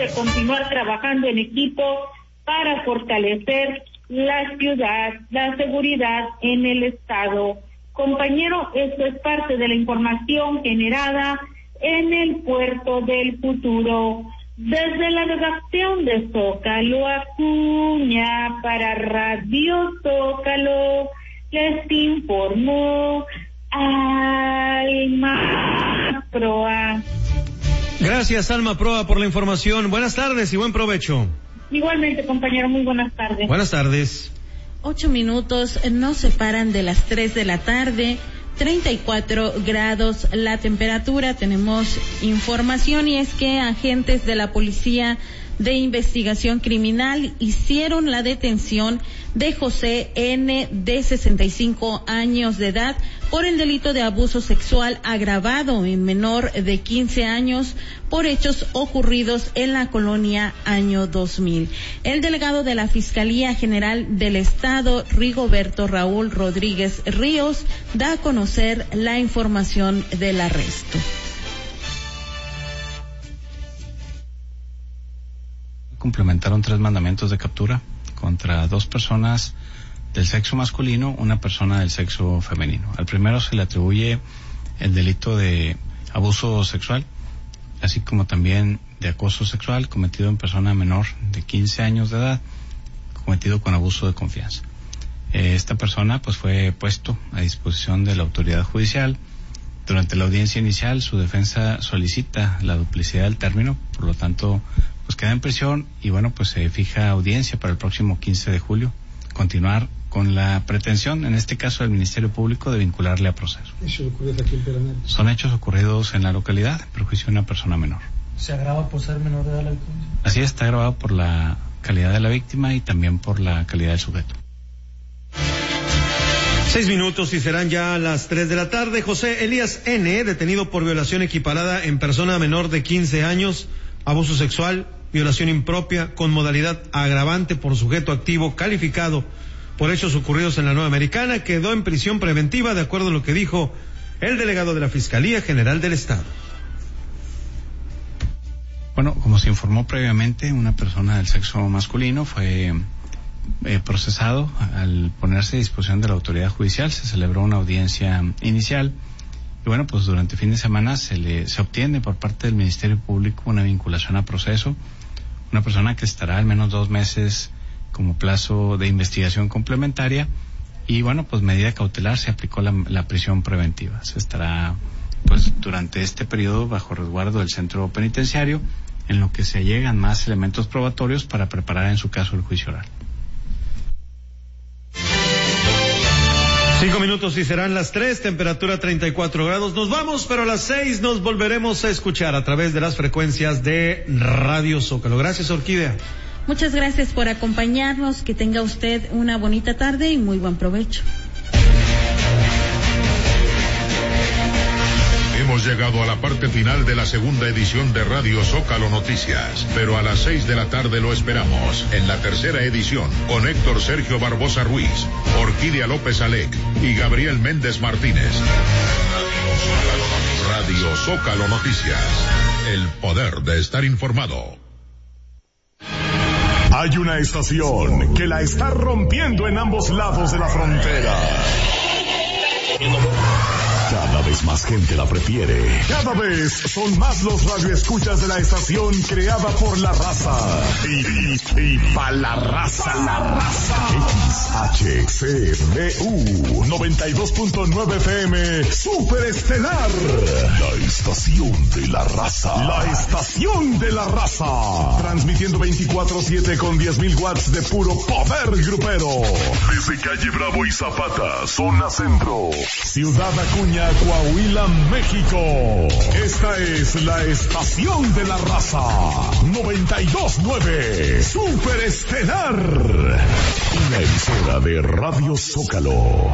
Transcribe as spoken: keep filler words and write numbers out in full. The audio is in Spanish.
de continuar trabajando en equipo para fortalecer la ciudad, la seguridad en el estado. Compañero, esto es parte de la información generada en el Puerto del Futuro. Desde la redacción de Zócalo Acuña para Radio Zócalo, les informó Alma Proa. Gracias, Alma Proa, por la información. Buenas tardes y buen provecho. Igualmente, compañero, muy buenas tardes. Buenas tardes. Ocho minutos nos separan de las tres de la tarde. treinta y cuatro grados la temperatura. Tenemos información y es que agentes de la Policía de Investigación Criminal hicieron la detención de José N., de sesenta y cinco años de edad, por el delito de abuso sexual agravado en menor de quince años por hechos ocurridos en la colonia Año dos mil. El delegado de la Fiscalía General del Estado, Rigoberto Raúl Rodríguez Ríos, da a conocer la información del arresto. Complementaron tres mandamientos de captura contra dos personas del sexo masculino, una persona del sexo femenino. Al primero se le atribuye el delito de abuso sexual, así como también de acoso sexual cometido en persona menor de quince años de edad, cometido con abuso de confianza. Eh, esta persona pues fue puesto a disposición de la autoridad judicial. Durante la audiencia inicial, su defensa solicita la duplicidad del término, por lo tanto, pues queda en prisión y bueno, pues se fija audiencia para el próximo quince de julio, continuar con la pretensión, en este caso del Ministerio Público, de vincularle a proceso. ¿Hechos ocurridos aquí en Peranel? Son hechos ocurridos en la localidad, en perjuicio de una persona menor. ¿Se agrava por ser menor de edad la víctima? Así está agravado por la calidad de la víctima y también por la calidad del sujeto. Seis minutos y serán ya las tres de la tarde. José Elías N., detenido por violación equiparada en persona menor de quince años, abuso sexual, violación impropia con modalidad agravante por sujeto activo calificado por hechos ocurridos en la Nueva Americana, quedó en prisión preventiva, de acuerdo a lo que dijo el delegado de la Fiscalía General del Estado. Bueno, como se informó previamente, una persona del sexo masculino fue eh, procesado. Al ponerse a disposición de la autoridad judicial, se celebró una audiencia inicial. Y bueno, pues durante fin de semana se le se obtiene por parte del Ministerio Público una vinculación a proceso, una persona que estará al menos dos meses como plazo de investigación complementaria y bueno, pues medida cautelar se aplicó la, la prisión preventiva. Se estará pues durante este periodo bajo resguardo del centro penitenciario, en lo que se allegan más elementos probatorios para preparar en su caso el juicio oral. Cinco minutos y serán las tres, temperatura treinta y cuatro grados. Nos vamos, pero a las seis nos volveremos a escuchar a través de las frecuencias de Radio Zócalo. Gracias, Orquídea. Muchas gracias por acompañarnos. Que tenga usted una bonita tarde y muy buen provecho. Hemos llegado a la parte final de la segunda edición de Radio Zócalo Noticias, pero a las seis de la tarde lo esperamos en la tercera edición con Héctor Sergio Barbosa Ruiz, Orquídea López Alec y Gabriel Méndez Martínez. Radio Zócalo Noticias, el poder de estar informado. Hay una estación que la está rompiendo en ambos lados de la frontera. Cada vez más gente la prefiere. Cada vez son más los radioescuchas de la estación creada por la raza. Y, y, y pa' la raza. Pa' la raza. X H C B U noventa y dos punto nueve F M Super Estelar. La estación de la raza. La estación de la raza. Transmitiendo veinticuatro siete con diez mil watts de puro poder grupero. Desde calle Bravo y Zapata, zona centro. Ciudad Acuña, Coahuila, México. Esta es la estación de la raza. noventa y dos punto nueve Super Estelar. Una emisora de Radio Zócalo.